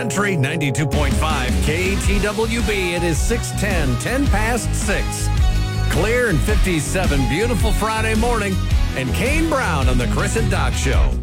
Country 92.5 KTWB. It is 6:10, 10 past 6. Clear and 57. Beautiful Friday morning. And Kane Brown on the Chris and Doc Show.